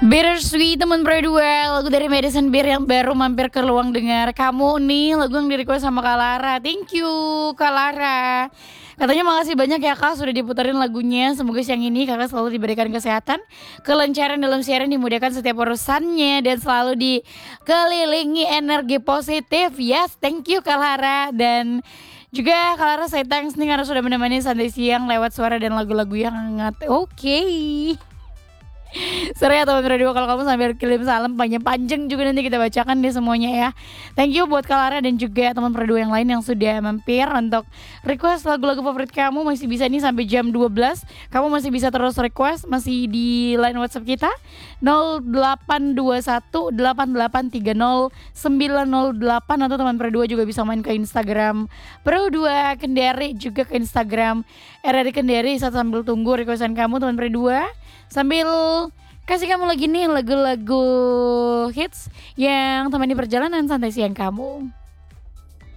Bittersweet teman berdua, lagu dari Madison Beer yang baru mampir ke ruang dengar kamu nih, lagu yang di-request sama Kak Lara. Thank you Kak Lara. Katanya makasih banyak ya Kak sudah diputerin lagunya. Semoga siang ini Kakak selalu diberikan kesehatan, kelancaran dalam siaran, dimudahkan setiap urusannya dan selalu dikelilingi energi positif. Yes, thank you Kak Lara. Dan juga Kak Lara saya thanks nih karena sudah menemani santai siang lewat suara dan lagu-lagu yang hangat. Oke. Seru ya teman berdua kalau kamu sambil kirim salam panjang-panjang juga nanti kita bacakan deh semuanya ya. Thank you buat Kalara dan juga teman berdua yang lain yang sudah mampir untuk request lagu-lagu favorit kamu. Masih bisa nih sampai jam 12. Kamu masih bisa terus request, masih di line WhatsApp kita 08218830908, atau teman berdua juga bisa main ke Instagram Pro2 Kendari, juga ke Instagram RRI Kendari. Saat sambil tunggu requestan kamu teman berdua, sambil kasih kamu lagi nih lagu-lagu hits yang temani perjalanan santai siang kamu.